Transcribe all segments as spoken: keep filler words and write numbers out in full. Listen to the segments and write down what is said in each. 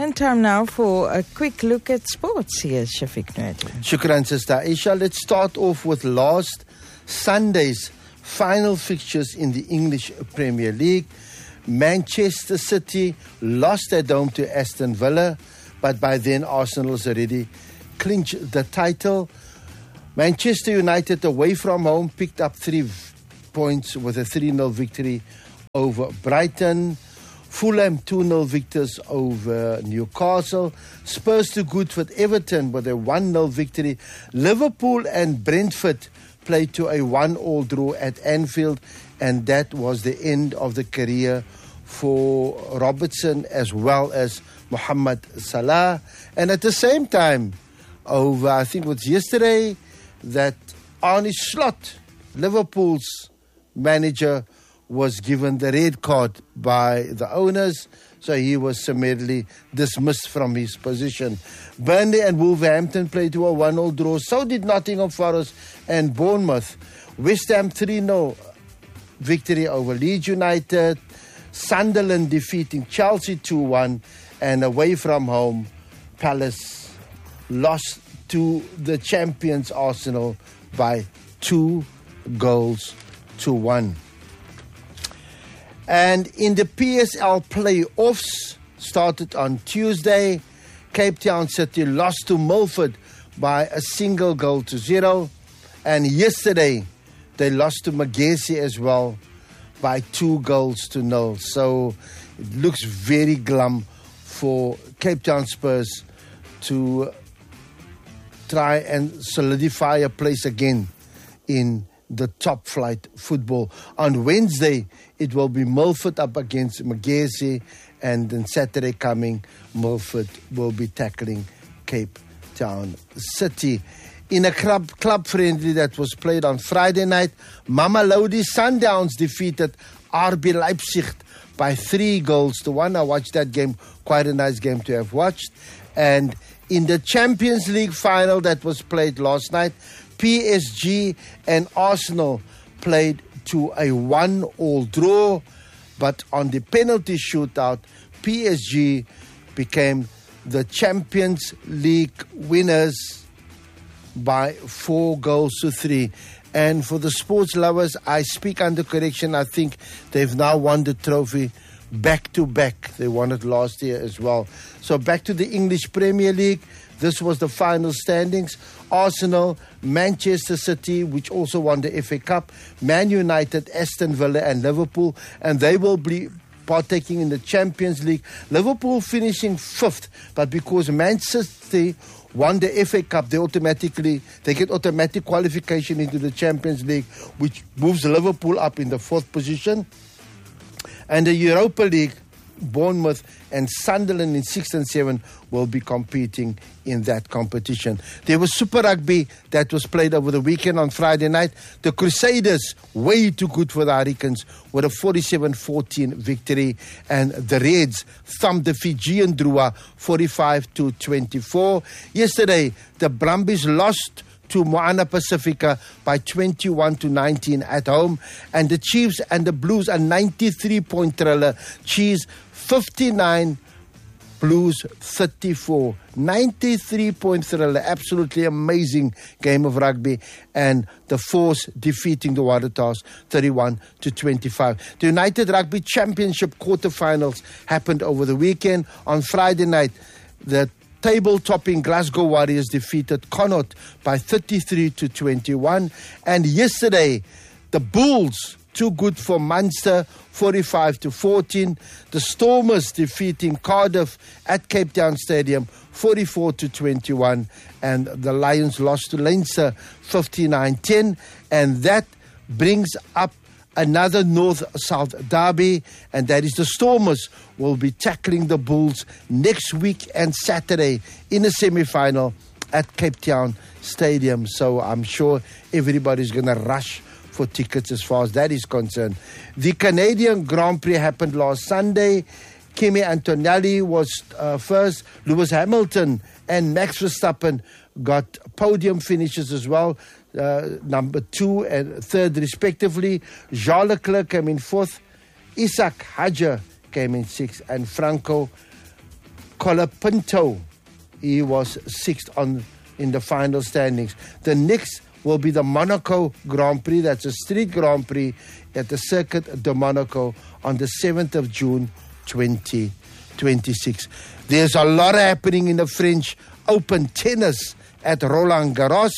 And time now for a quick look at sports. Here's Shafiq Noordin. Shukran, Sister Aisha. Let's start off with last Sunday's final fixtures in the English Premier League. Manchester City lost at home to Aston Villa, but by then Arsenal's already clinched the title. Manchester United away from home picked up three points with a three nil victory over Brighton. Fulham two nil victors over Newcastle. Spurs to good with Everton with a one nil victory. Liverpool and Brentford played to a one all draw at Anfield, and that was the end of the career for Robertson as well as Mohamed Salah. And at the same time, over I think it was yesterday, that Arne Slot, Liverpool's manager, was given the red card by the owners, so he was summarily dismissed from his position. Burnley and Wolverhampton played to a one all draw. So did Nottingham Forest and Bournemouth. West Ham three nil victory over Leeds United. Sunderland defeating Chelsea two one. And away from home, Palace lost to the champions Arsenal by two goals to one. And in the P S L playoffs, started on Tuesday, Cape Town City lost to Milford by a single goal to zero. And yesterday, they lost to Magesi as well by two goals to nil. So it looks very glum for Cape Town Spurs to try and solidify a place again in the top flight football. On Wednesday, it will be Milford up against Magesi, and then Saturday coming, Milford will be tackling Cape Town City. In a club, club friendly that was played on Friday night, Mamelodi Sundowns defeated R B Leipzig by three goals to one. I watched that game, quite a nice game to have watched. And in the Champions League final that was played last night, P S G and Arsenal played to a one all draw, but on the penalty shootout, P S G became the Champions League winners by four goals to three. And for the sports lovers, I speak under correction. I think they've now won the trophy back to back. They won it last year as well. So back to the English Premier League. This was the final standings. Arsenal, Manchester City, which also won the F A Cup, Man United, Aston Villa and Liverpool, and they will be partaking in the Champions League. Liverpool finishing fifth, but because Manchester City won the F A Cup, they automatically they get automatic qualification into the Champions League, which moves Liverpool up in the fourth position. And the Europa League, Bournemouth and Sunderland in six and seven will be competing in that competition. There was Super Rugby that was played over the weekend on Friday night. The Crusaders, way too good for the Hurricanes, with a forty-seven fourteen victory. And the Reds thumped the Fijian Drua forty-five to twenty-four. Yesterday, the Brumbies lost to Moana Pacifica by twenty-one to nineteen at home. And the Chiefs and the Blues, a ninety-three point thriller. Chiefs fifty-nine, Blues thirty-four. ninety-three point thriller. Absolutely amazing game of rugby. And the Force defeating the Waratahs thirty-one to twenty-five. The United Rugby Championship quarterfinals happened over the weekend. On Friday night, the table-topping Glasgow Warriors defeated Connacht by thirty-three to twenty-one. And yesterday, the Bulls, too good for Munster, forty-five to fourteen. The Stormers defeating Cardiff at Cape Town Stadium, forty-four to twenty-one. And the Lions lost to Leinster, fifty-nine ten. And that brings up another North-South derby, and that is the Stormers will be tackling the Bulls next week and Saturday in a semi-final at Cape Town Stadium. So I'm sure everybody's going to rush for tickets as far as that is concerned. The Canadian Grand Prix happened last Sunday. Kimi Antonelli was uh, first. Lewis Hamilton and Max Verstappen got podium finishes as well. Uh, number two and third respectively. Charles Leclerc came in fourth. Isaac Hadjar came in sixth. And Franco Colapinto, he was sixth on in the final standings. The next will be the Monaco Grand Prix. That's a street Grand Prix at the Circuit de Monaco on the seventh of June, twenty twenty-six. There's a lot happening in the French Open tennis at Roland Garros.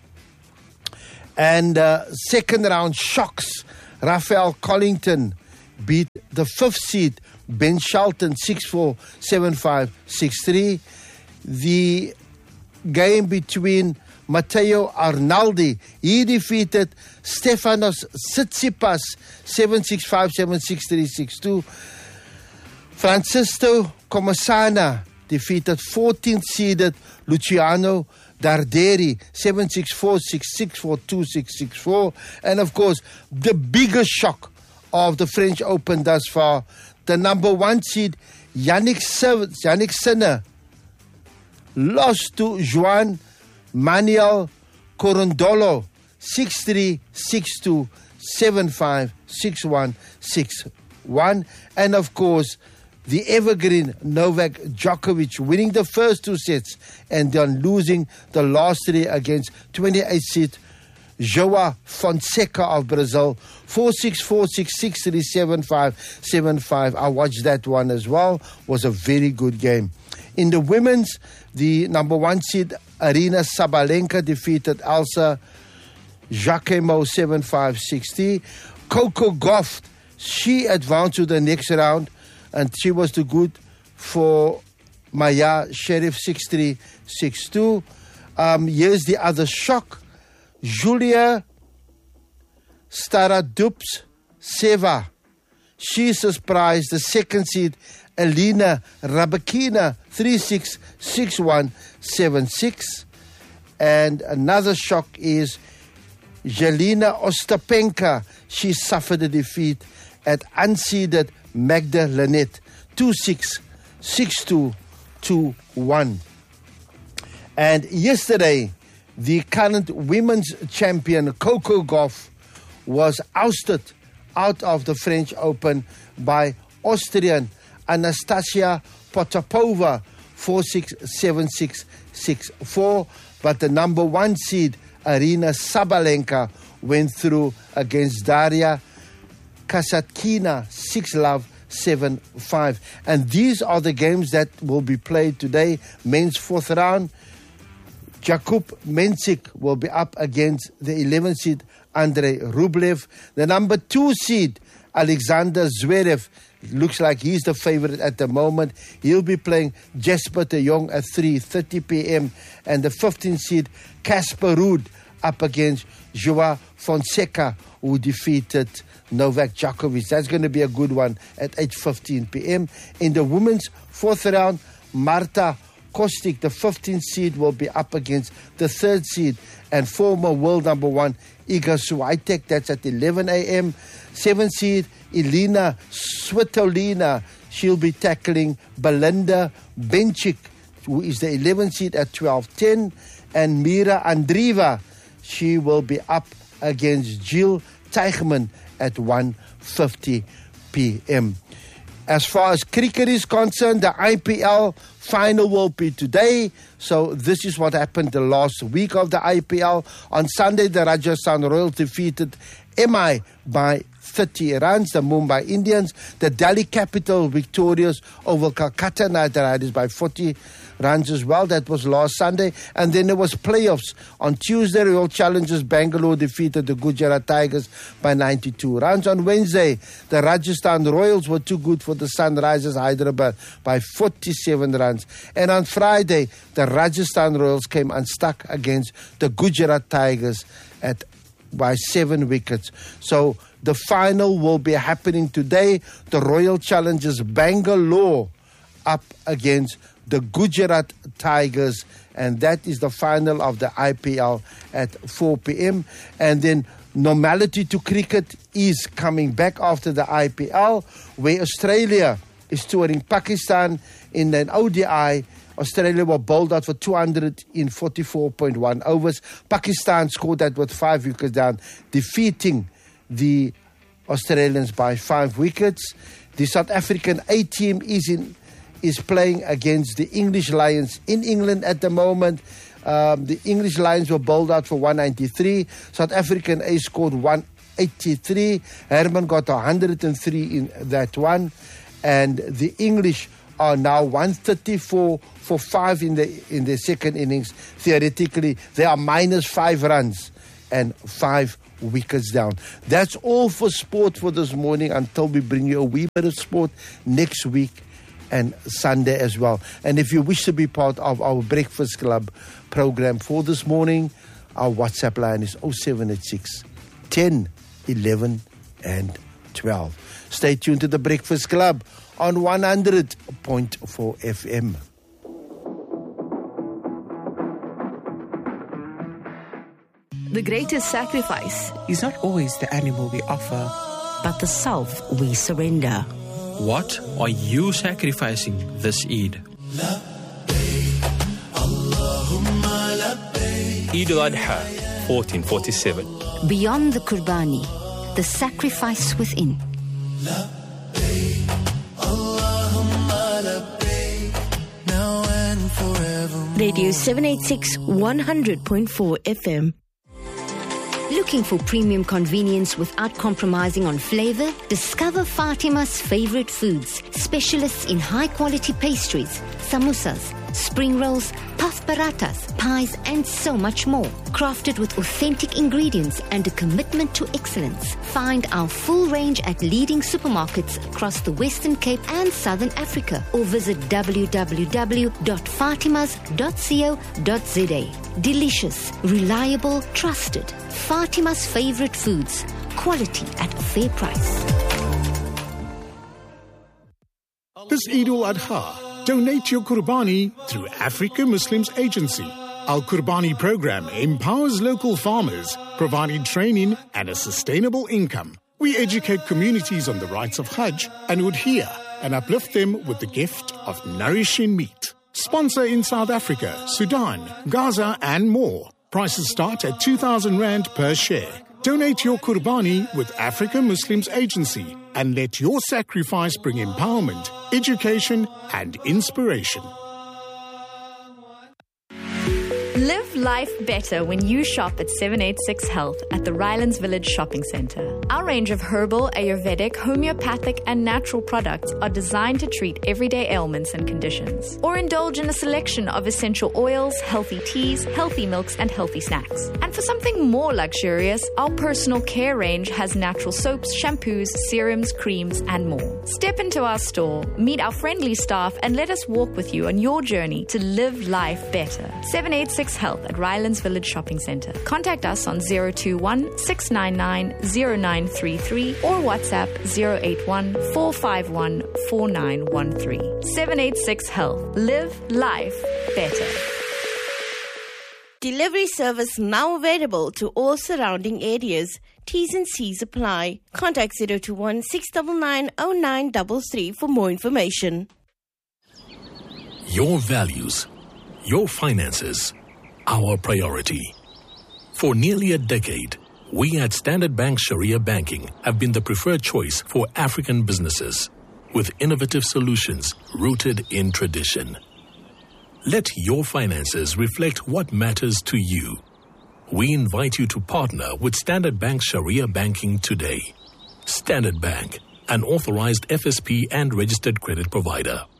And uh, second round shocks. Rafael Collington beat the fifth seed Ben Shelton six four, seven five, six three. The game between Matteo Arnaldi, he defeated Stefanos Tsitsipas seven six five, seven six three, six two. Francisco Comasana defeated fourteenth seeded Luciano Darderi seven six four, six six four, two six six four. And of course, the biggest shock of the French Open thus far, the number one seed Yannick, Yannick Sinner lost to Juan Manuel Corondolo six three, six two, seven five, six one, six one. And of course, the evergreen Novak Djokovic winning the first two sets and then losing the last three against twenty-eighth seed João Fonseca of Brazil four six, four six, six three, seven five, seven five. I watched that one as well. Was a very good game. In the women's, the number one seed Arina Sabalenka defeated Elsa Jacquemot seven five, six three. Coco Gauff, she advanced to the next round, and she was too good for Maya Sherif six three, six two. Um, here's the other shock. Julia Starodubtseva, she surprised the second seed Elena Rybakina three six, six one, seven six. And another shock is Jelena Ostapenko. She suffered a defeat at unseeded Magda Linette two six, six two, two one. And yesterday, the current women's champion Coco Gauff was ousted out of the French Open by Austrian Anastasia Potapova four six, seven six, six four. But the number one seed Arina Sabalenka went through against Daria Kasatkina six love, seven five. And these are the games that will be played today. Men's fourth round, Jakub Mensik will be up against the eleventh seed Andrei Rublev. The number two seed Alexander Zverev looks like he's the favorite at the moment. He'll be playing Jesper de Jong at three thirty p.m. And the fifteenth seed Casper Ruud up against João Fonseca, who defeated Novak Djokovic. That's going to be a good one at eight fifteen p.m. In the women's fourth round, Marta Kostic, the fifteenth seed, will be up against the third seed and former world number one Iga Swiatek. That's at eleven a.m. seventh seed Elena Svitolina, she'll be tackling Belinda Bencic, who is the eleventh seed at twelve ten. And Mira Andreeva, she will be up against Jill Teichmann at one fifty p.m. As far as cricket is concerned, the I P L final will be today. So this is what happened the last week of the I P L. On Sunday, the Rajasthan Royals defeated M I by thirty runs, the Mumbai Indians. The Delhi Capital victorious over Calcutta Knight Riders by forty runs as well. That was last Sunday. And then there was playoffs. On Tuesday, Royal Challengers Bangalore defeated the Gujarat Tigers by ninety-two runs. On Wednesday, the Rajasthan Royals were too good for the Sunrisers Hyderabad by forty-seven runs. And on Friday, the Rajasthan Royals came unstuck against the Gujarat Tigers at by seven wickets. So the final will be happening today. The Royal Challengers Bangalore up against the Gujarat Tigers, and that is the final of the I P L at four p.m. And then normality to cricket is coming back after the I P L, where Australia is touring Pakistan in an O D I. Australia were bowled out for two hundred in forty-four point one overs. Pakistan scored that with five wickets down, defeating the Australians by five wickets. The South African A team is in is playing against the English Lions in England at the moment. Um, the English Lions were bowled out for one ninety-three. South African A scored one eighty-three. Herman got one hundred three in that one. And the English are now one thirty-four for five in the in the second innings. Theoretically, they are minus five runs and five wickets down. That's all for sport for this morning, until we bring you a wee bit of sport next week and Sunday as well. And if you wish to be part of our Breakfast Club program for this morning, our WhatsApp line is oh seven eight six, ten, eleven and twelve. Stay tuned to the Breakfast Club on one hundred point four F M. The greatest sacrifice is not always the animal we offer, but the self we surrender. What are you sacrificing this Eid? Eid al-Adha, fourteen forty-seven. Beyond the Qurbani, the sacrifice within. Radio seven eighty-six, one hundred point four F M. Looking for premium convenience without compromising on flavor? Discover Fatima's favorite foods, specialists in high-quality pastries, samosas, spring rolls, puff parathas, pies, and so much more. Crafted with authentic ingredients and a commitment to excellence. Find our full range at leading supermarkets across the Western Cape and Southern Africa, or visit w w w dot fatimas dot co dot z a. Delicious, reliable, trusted. Fatima's favorite foods. Quality at a fair price. This Eid al-Adha, donate your Qurbani through Africa Muslims Agency. Our Qurbani program empowers local farmers, providing training and a sustainable income. We educate communities on the rights of Hajj and udhiyah and uplift them with the gift of nourishing meat. Sponsor in South Africa, Sudan, Gaza and more. Prices start at two thousand rand per share. Donate your Qurbani with Africa Muslims Agency and let your sacrifice bring empowerment, education and inspiration. Live life better when you shop at seven eighty-six Health at the Rylands Village Shopping Centre. Our range of herbal, Ayurvedic, homeopathic and natural products are designed to treat everyday ailments and conditions. Or indulge in a selection of essential oils, healthy teas, healthy milks and healthy snacks. And for something more luxurious, our personal care range has natural soaps, shampoos, serums, creams and more. Step into our store, meet our friendly staff and let us walk with you on your journey to live life better. seven eighty-six Health at Rylands Village Shopping Centre. Contact us on zero two one, six nine nine, zero nine three three or WhatsApp zero eight one, four five one, four nine one three. seven eighty-six Health. Live life better. Delivery service now available to all surrounding areas. T's and C's apply. Contact zero two one, six nine nine, zero nine three three for more information. Your values, your finances, our priority. For nearly a decade, we at Standard Bank Sharia Banking have been the preferred choice for African businesses, with innovative solutions rooted in tradition. Let your finances reflect what matters to you. We invite you to partner with Standard Bank Sharia Banking today. Standard Bank, an authorized F S P and registered credit provider.